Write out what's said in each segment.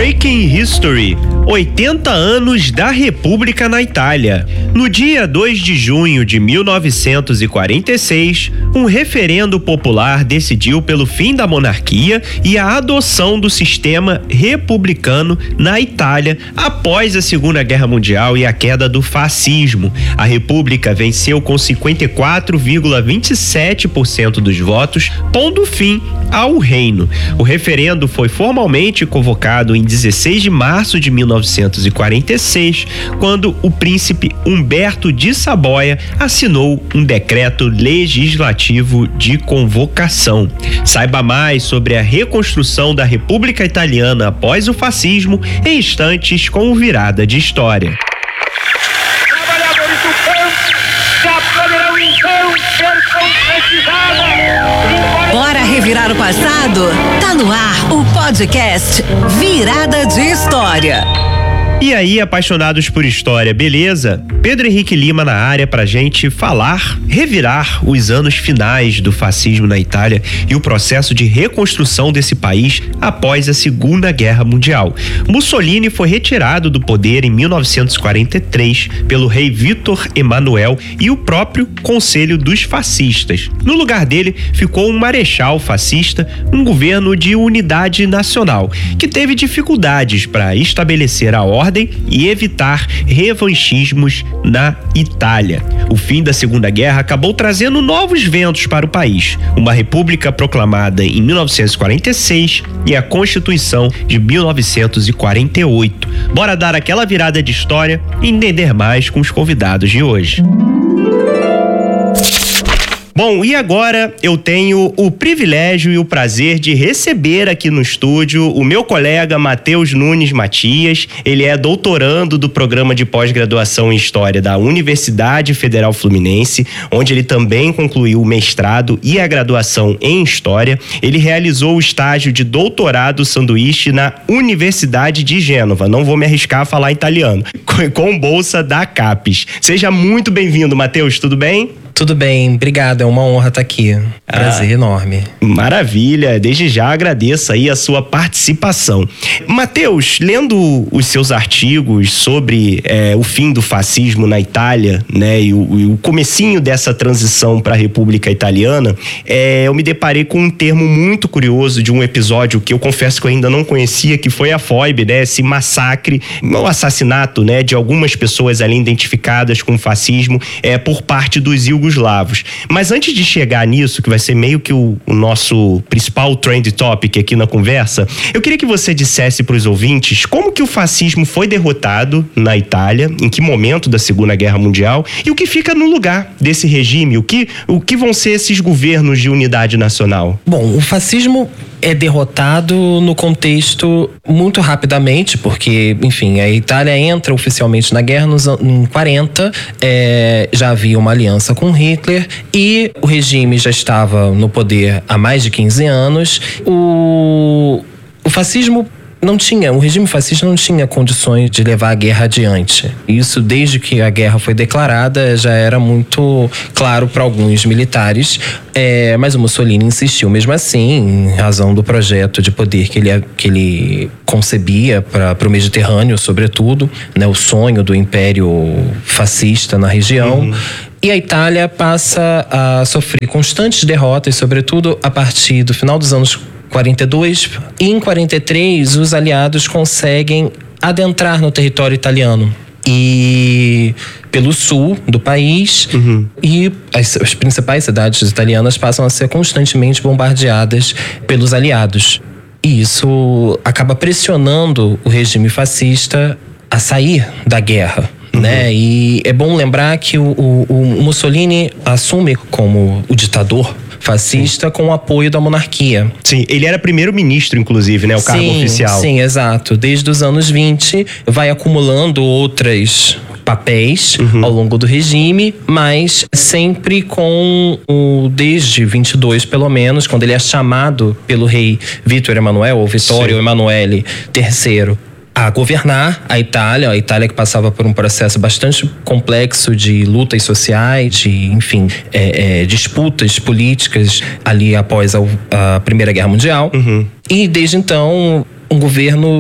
Breaking History, 80 anos da República na Itália. No dia 2 de junho de 1946, um referendo popular decidiu pelo fim da monarquia e a adoção do sistema republicano na Itália após a Segunda Guerra Mundial e a queda do fascismo. A República venceu com 54,27% dos votos, pondo fim ao reino. O referendo foi formalmente convocado em 16 de março de 1946, quando o príncipe Humberto de Saboia assinou um decreto legislativo de convocação. Saiba mais sobre a reconstrução da República Italiana após o fascismo em instantes com o Virada de História. Bora revirar o passado? Tá no ar o podcast Virada de História. E aí, apaixonados por história, beleza? Pedro Henrique Lima na área pra gente revirar os anos finais do fascismo na Itália e o processo de reconstrução desse país após a Segunda Guerra Mundial. Mussolini foi retirado do poder em 1943 pelo rei Vítor Emanuel e o próprio Conselho dos Fascistas. No lugar dele ficou um marechal fascista, um governo de unidade nacional, que teve dificuldades para estabelecer a ordem e evitar revanchismos na Itália. O fim da Segunda Guerra acabou trazendo novos ventos para o país. Uma república proclamada em 1946 e a Constituição de 1948. Bora dar aquela virada de história e entender mais com os convidados de hoje. Bom, e agora eu tenho o privilégio e o prazer de receber aqui no estúdio o meu colega Matheus Nunes Matias. Ele é doutorando do programa de pós-graduação em História da Universidade Federal Fluminense, onde ele também concluiu o mestrado e a graduação em História. Ele realizou o estágio de doutorado sanduíche na Universidade de Gênova, não vou me arriscar a falar italiano, com bolsa da CAPES. Seja muito bem-vindo, Matheus, tudo bem? Tudo bem, obrigado, é uma honra estar aqui. Prazer enorme. Maravilha, desde já agradeço aí a sua participação. Matheus, lendo os seus artigos sobre o fim do fascismo na Itália, né, e o comecinho dessa transição para a República Italiana, eu me deparei com um termo muito curioso de um episódio que eu confesso que eu ainda não conhecia, que foi a foibe, né, esse massacre, o assassinato, né, de algumas pessoas ali identificadas com o fascismo por parte dos iugoslavos. Mas antes de chegar nisso, que vai ser meio que o nosso principal trend topic aqui na conversa, eu queria que você dissesse para os ouvintes como que o fascismo foi derrotado na Itália, em que momento da Segunda Guerra Mundial, e o que fica no lugar desse regime, o que vão ser esses governos de unidade nacional. Bom, o fascismo é derrotado no contexto muito rapidamente, porque, enfim, a Itália entra oficialmente na guerra em 40, já havia uma aliança com Hitler e o regime já estava no poder há mais de 15 anos. O fascismo o regime fascista não tinha condições de levar a guerra adiante. Isso, desde que a guerra foi declarada, já era muito claro para alguns militares, mas o Mussolini insistiu mesmo assim, em razão do projeto de poder que ele concebia para o Mediterrâneo, sobretudo, né, o sonho do império fascista na região. E a Itália passa a sofrer constantes derrotas, sobretudo a partir do final dos anos 42, e em 43 os aliados conseguem adentrar no território italiano e pelo sul do país, e as principais cidades italianas passam a ser constantemente bombardeadas pelos aliados. E isso acaba pressionando o regime fascista a sair da guerra. Né? E é bom lembrar que o Mussolini assume como o ditador fascista com o apoio da monarquia. Sim, ele era primeiro-ministro, inclusive, né? O cargo oficial. Sim, exato. Desde os anos 20, vai acumulando outros papéis ao longo do regime, mas sempre desde 22, pelo menos, quando ele é chamado pelo rei Vítor Emanuel, ou Vittorio Emanuele III, a governar a Itália que passava por um processo bastante complexo de lutas sociais, de, enfim, disputas políticas ali após a Primeira Guerra Mundial. E desde então, um governo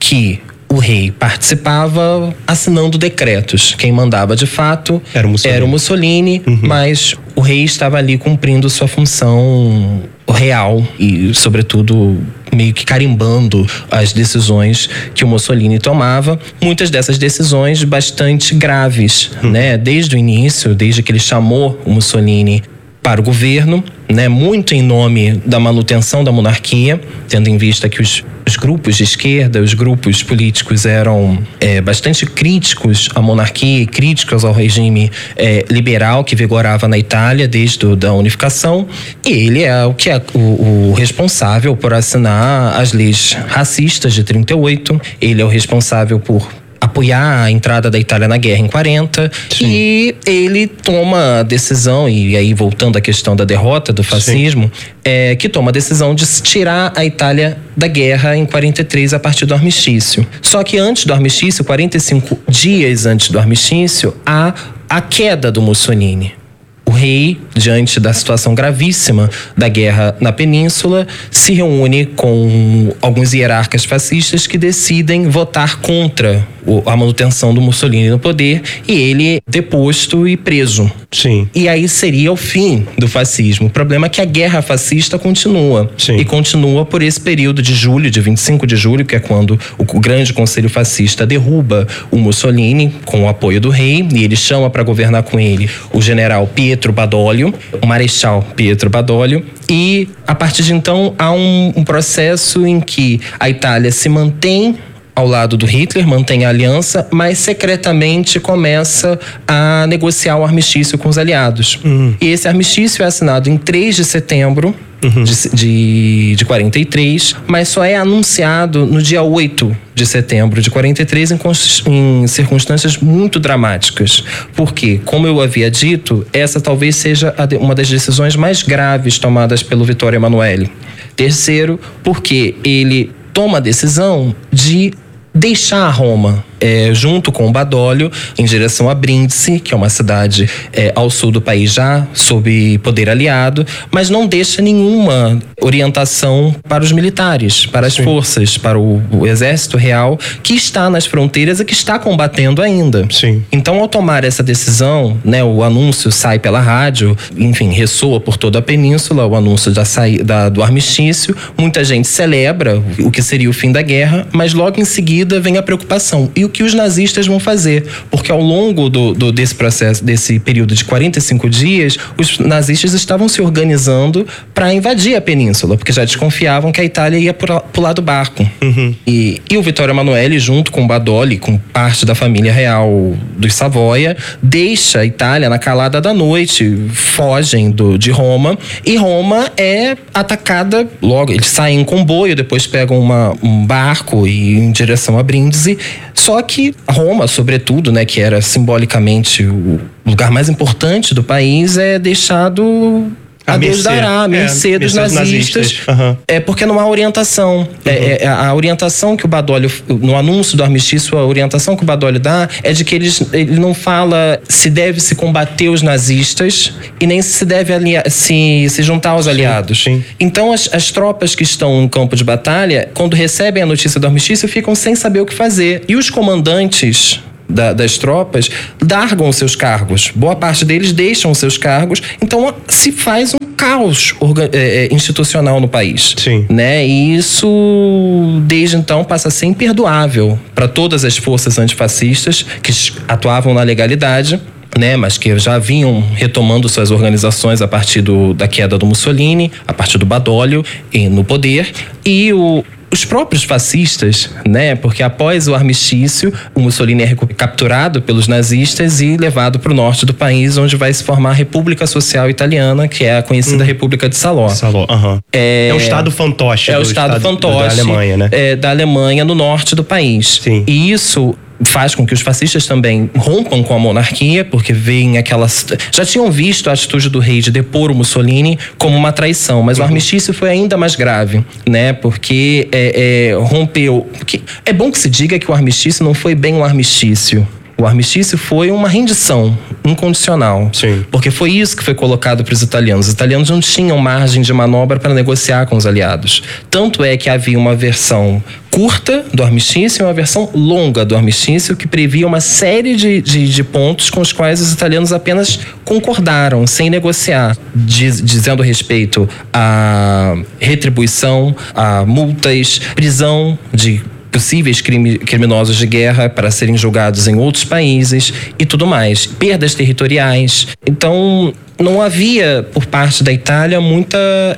que o rei participava assinando decretos. Quem mandava de fato era o Mussolini, mas o rei estava ali cumprindo sua função real e, sobretudo, meio que carimbando as decisões que o Mussolini tomava. Muitas dessas decisões bastante graves, né? Desde o início, desde que ele chamou o Mussolini para o governo, né, muito em nome da manutenção da monarquia, tendo em vista que os grupos de esquerda, os grupos políticos eram bastante críticos à monarquia e críticos ao regime liberal que vigorava na Itália desde a unificação. E ele é o responsável por assinar as leis racistas de 38, ele é o responsável por apoiar a entrada da Itália na guerra em 40. Sim. E ele toma a decisão, e aí voltando à questão da derrota do fascismo, que toma a decisão de tirar a Itália da guerra em 43 a partir do armistício. Só que antes do armistício, 45 dias antes do armistício, há a queda do Mussolini. O rei, diante da situação gravíssima da guerra na península, se reúne com alguns hierarcas fascistas que decidem votar contra a manutenção do Mussolini no poder, e ele é deposto e preso. Sim. E aí seria o fim do fascismo. O problema é que a guerra fascista continua. Sim. E continua por esse período de 25 de julho, que é quando o grande conselho fascista derruba o Mussolini com o apoio do rei, e ele chama para governar com ele o general Pietro Badoglio, o marechal Pietro Badoglio, e a partir de então há um processo em que a Itália se mantém ao lado do Hitler, mantém a aliança, mas secretamente começa a negociar o armistício com os aliados. E esse armistício é assinado em 3 de setembro de 43, mas só é anunciado no dia 8 de setembro de 43 em circunstâncias muito dramáticas. Porque, como eu havia dito, essa talvez seja uma das decisões mais graves tomadas pelo Vittorio Emanuele. Terceiro, porque ele toma a decisão de deixar Roma, junto com o Badoglio, em direção a Brindisi, que é uma cidade ao sul do país já sob poder aliado, mas não deixa nenhuma orientação para os militares, para as forças, para o exército real, que está nas fronteiras e que está combatendo ainda. Sim. Então, ao tomar essa decisão, né, o anúncio sai pela rádio, enfim, ressoa por toda a península, o anúncio do armistício. Muita gente celebra o que seria o fim da guerra, mas logo em seguida vem a preocupação. E o que os nazistas vão fazer? Porque ao longo desse processo, desse período de 45 dias, os nazistas estavam se organizando para invadir a península, porque já desconfiavam que a Itália ia pular do barco. E o Vittorio Emanuele, junto com o Badoglio, com parte da família real dos Savoia, deixa a Itália na calada da noite, fogem de Roma, e Roma é atacada logo. Eles saem em comboio, depois pegam um barco e em direção a Brindisi. Só que Roma, sobretudo, né, que era simbolicamente o lugar mais importante do país, é deixado a Deus dará, a mercê dos nazistas. Porque não há orientação. A orientação que o Badoglio, no anúncio do armistício, a orientação que o Badoglio dá é de que ele não fala se deve se combater os nazistas e nem se deve se juntar aos aliados. Sim. Então as tropas que estão no campo de batalha, quando recebem a notícia do armistício, ficam sem saber o que fazer. E os comandantes das tropas largam seus cargos. Boa parte deles deixam seus cargos. Então se faz um caos institucional no país. Sim. Né? E isso, desde então, passa a ser imperdoável para todas as forças antifascistas que atuavam na legalidade, né, mas que já vinham retomando suas organizações a partir da queda do Mussolini, a partir do Badoglio no poder, e os próprios fascistas, né? Porque após o armistício, o Mussolini é capturado pelos nazistas e levado para o norte do país, onde vai se formar a República Social Italiana, que é a conhecida República de Salò. É o estado fantoche. É o estado fantoche da Alemanha, né? Da Alemanha, no norte do país. Sim. E isso faz com que os fascistas também rompam com a monarquia, porque veem já tinham visto a atitude do rei de depor o Mussolini como uma traição, mas o armistício foi ainda mais grave, né? Porque rompeu. Porque é bom que se diga que o armistício não foi bem um armistício. O armistício foi uma rendição incondicional. Sim. Porque foi isso que foi colocado para os italianos. Os italianos não tinham margem de manobra para negociar com os aliados. Tanto é que havia uma versão curta do armistício e uma versão longa do armistício que previa uma série de pontos com os quais os italianos apenas concordaram, sem negociar, dizendo respeito a retribuição, a multas, prisão de possíveis criminosos de guerra para serem julgados em outros países e tudo mais. Perdas territoriais. Então, não havia, por parte da Itália, muita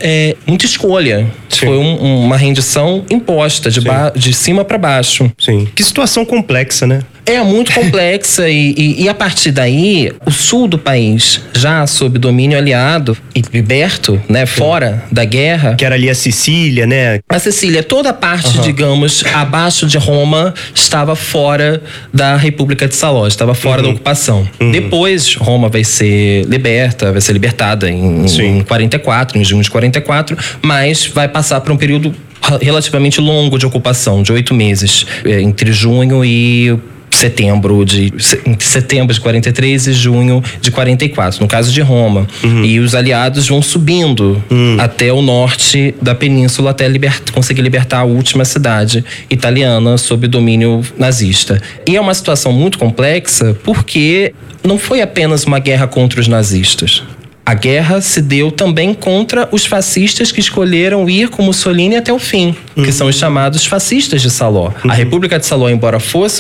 escolha. Sim. Foi uma rendição imposta, de cima para baixo. Sim. Que situação complexa, né? É muito complexa e a partir daí, o sul do país, já sob domínio aliado e liberto, né, fora da guerra. Que era ali a Sicília, né? A Sicília, toda a parte, digamos, abaixo de Roma, estava fora da República de Salò, estava fora da ocupação. Depois, Roma vai ser libertada em 44, em junho de 44, mas vai passar por um período relativamente longo de ocupação, de 8 meses, entre junho e setembro de 43 e junho de 44, no caso de Roma. E os aliados vão subindo até o norte da península até conseguir libertar a última cidade italiana sob domínio nazista. E é uma situação muito complexa porque não foi apenas uma guerra contra os nazistas. A guerra se deu também contra os fascistas que escolheram ir com Mussolini até o fim, que são os chamados fascistas de Salò. A República de Salò, embora fosse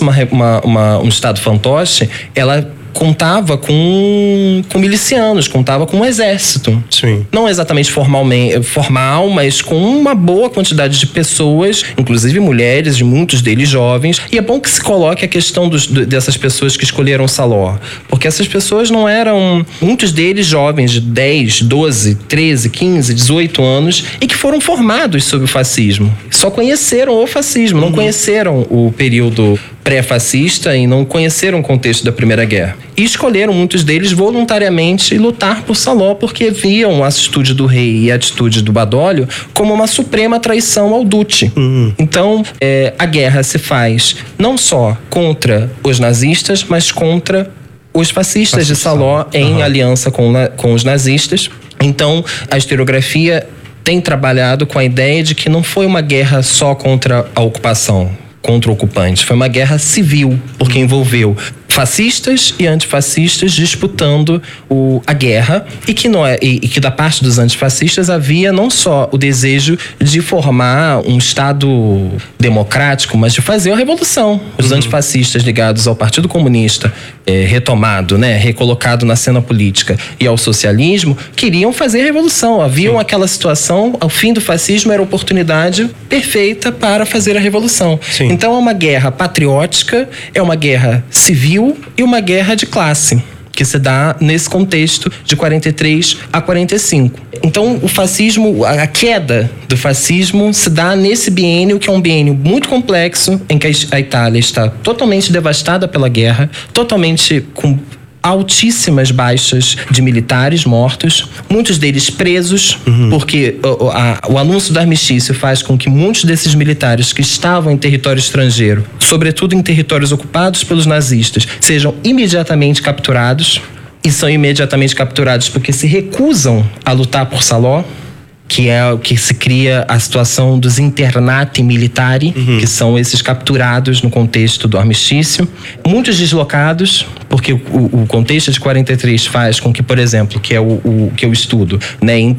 um estado fantoche, ela contava com milicianos, contava com um exército. Sim. Não exatamente formal, mas com uma boa quantidade de pessoas, inclusive mulheres, muitos deles jovens. E é bom que se coloque a questão dessas pessoas que escolheram Salò, porque essas pessoas não eram, muitos deles jovens de 10, 12, 13, 15, 18 anos e que foram formados sob o fascismo. Só conheceram o fascismo, não conheceram o período pré-fascista e não conheceram o contexto da Primeira Guerra. E escolheram, muitos deles, voluntariamente lutar por Salò, porque viam a atitude do rei e a atitude do Badoglio como uma suprema traição ao Duce. Então, a guerra se faz não só contra os nazistas, mas contra os fascistas de Salò em aliança com os nazistas. Então, a historiografia tem trabalhado com a ideia de que não foi uma guerra só contra a ocupação, contra o ocupante. Foi uma guerra civil, porque envolveu fascistas e antifascistas disputando a guerra e que da parte dos antifascistas havia não só o desejo de formar um Estado democrático, mas de fazer a revolução. Os antifascistas ligados ao Partido Comunista retomado, né, recolocado na cena política, e ao socialismo, queriam fazer a revolução. Haviam aquela situação, ao fim do fascismo era a oportunidade perfeita para fazer a revolução. Sim. Então é uma guerra patriótica, é uma guerra civil e uma guerra de classe, que se dá nesse contexto de 43 a 45. Então, o fascismo, a queda do fascismo se dá nesse biênio, que é um biênio muito complexo, em que a Itália está totalmente devastada pela guerra, totalmente com altíssimas baixas de militares mortos, muitos deles presos, porque o anúncio do armistício faz com que muitos desses militares que estavam em território estrangeiro, sobretudo em territórios ocupados pelos nazistas, sejam imediatamente capturados, e são imediatamente capturados porque se recusam a lutar por Salò, que é o que se cria a situação dos internati militari, que são esses capturados no contexto do armistício. Muitos deslocados, porque o contexto de 43 faz com que, por exemplo, que é o que eu estudo, né, em